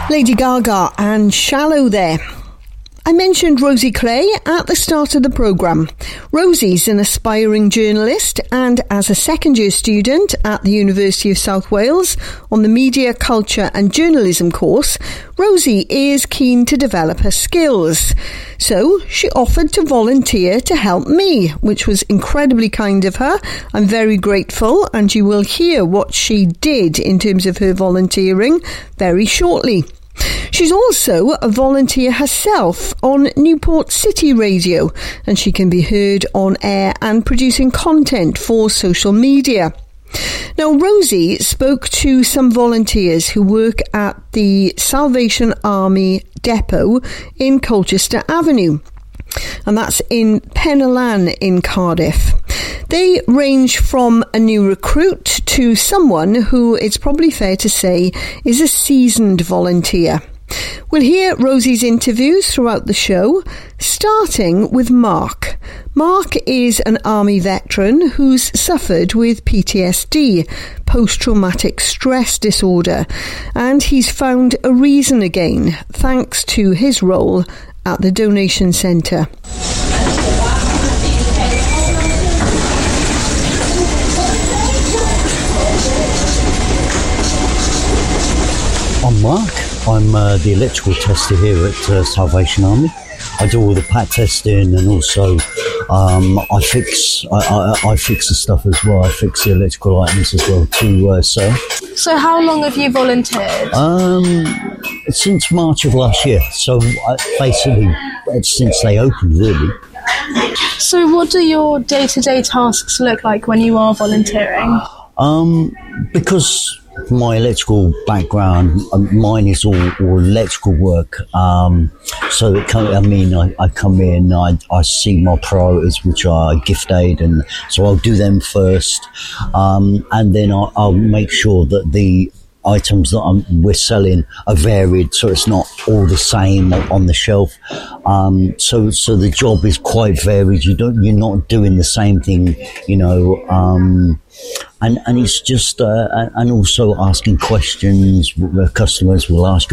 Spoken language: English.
Lady Gaga and Shallow there. I mentioned Rosie Clay at the start of the programme. Rosie's an aspiring journalist, and as a second-year student at the University of South Wales on the Media, Culture and Journalism course, Rosie is keen to develop her skills. So she offered to volunteer to help me, which was incredibly kind of her. I'm very grateful, and you will hear what she did in terms of her volunteering very shortly. She's also a volunteer herself on Newport City Radio, and she can be heard on air and producing content for social media. Now, Rosie spoke to some volunteers who work at the Salvation Army depot in Colchester Avenue, and that's in Penyllan in Cardiff. They range from a new recruit to someone who, it's probably fair to say, is a seasoned volunteer. We'll hear Rosie's interviews throughout the show, starting with Mark. Mark is an army veteran who's suffered with PTSD, post-traumatic stress disorder, and he's found a reason again, thanks to his role at the donation centre. I'm Mark. I'm the electrical tester here at Salvation Army. I do all the pat testing, and also I fix the stuff as well. I fix the electrical items as well too. So how long have you volunteered? Since March of last year. So basically, it's since they opened, really. So what do your day-to-day tasks look like when you are volunteering? Because my electrical background, mine is all electrical work. So I come in, I see my priorities, which are gift aid, and so I'll do them first, and then I'll make sure that the items that we're selling are varied, so it's not all the same on the shelf. So the job is quite varied. You're not doing the same thing, and it's just and also asking questions. Customers will ask